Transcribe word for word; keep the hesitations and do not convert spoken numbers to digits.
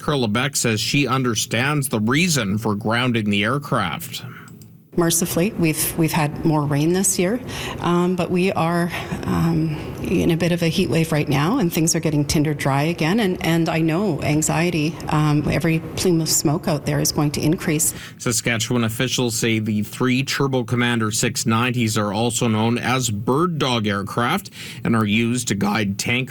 Carla Beck says she understands the reason for grounding the aircraft. Mercifully, we've we've had more rain this year, um, but we are um, in a bit of a heat wave right now, and things are getting tinder dry again. And, and I know anxiety, um, every plume of smoke out there is going to increase. Saskatchewan officials say the three Turbo Commander six nineties are also known as Bird Dog aircraft and are used to guide tank